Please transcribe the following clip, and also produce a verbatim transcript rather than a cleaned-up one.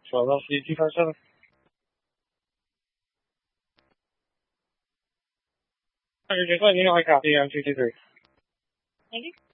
twelve L C two five seven. Roger, just letting you know I copy on two two three. Thank you.